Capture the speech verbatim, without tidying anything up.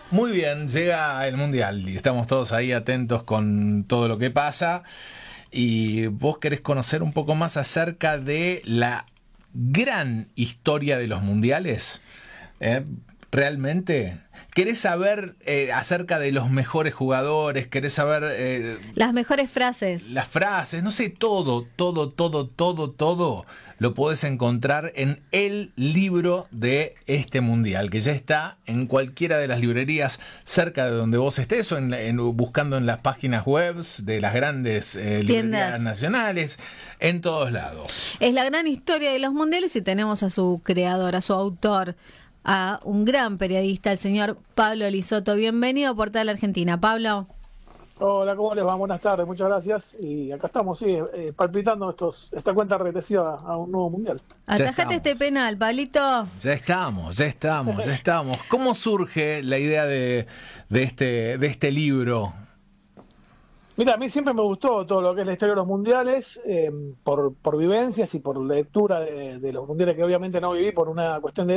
Muy bien, llega el Mundial y estamos todos ahí atentos con todo lo que pasa. Y vos querés conocer un poco más acerca de la gran historia de los mundiales. ¿Eh? ¿Realmente? ¿Querés saber eh, acerca de los mejores jugadores? ¿Querés saber eh, las mejores frases? Las frases, no sé, todo, todo, todo, todo, todo lo podés encontrar en el libro de este mundial, que ya está en cualquiera de las librerías cerca de donde vos estés, o en, en, buscando en las páginas web de las grandes eh, librerías nacionales, en todos lados. Es la gran historia de los mundiales y tenemos a su creador, a su autor, a un gran periodista, el señor Pablo Lizoto. Bienvenido a Portal Argentina, Pablo. Hola, ¿cómo les va? Buenas tardes, muchas gracias. Y acá estamos, sí, eh, palpitando estos esta cuenta regresiva a un nuevo mundial. Atajate este penal, Pablito. Ya estamos, ya estamos, ya estamos. ¿Cómo surge la idea de, de, este, de este libro? Mira, a mí siempre me gustó todo lo que es la historia de los mundiales, eh, por, por vivencias y por lectura de, de los mundiales que obviamente no viví por una cuestión de